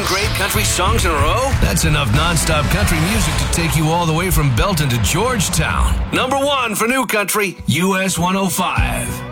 great country songs in a row? That's enough nonstop country music to take you all the way from Belton to Georgetown. Number 1 for new country, US 105.